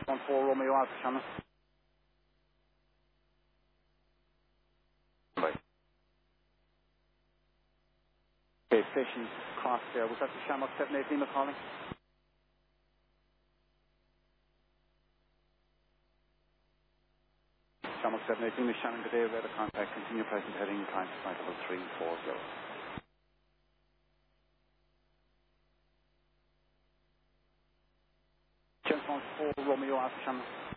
4 Romeo Alpha Shannon. Right. Okay, station cross there. Was that the Shamrock 718 Lima calling? Shamrock 718 is Shannon, good day, radar contact, continue present heading, time to flight level 340. Gentleman 4 Romeo Alpha Shannon.